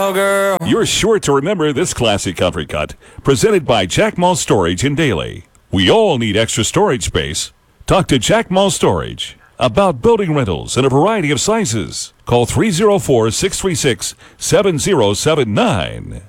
girl. You're sure to remember this classic country cut, presented by Jack Moe Storage in Daly. We all need extra storage space. Talk to Jack Moe Storage about building rentals in a variety of sizes. Call 304-636-7079.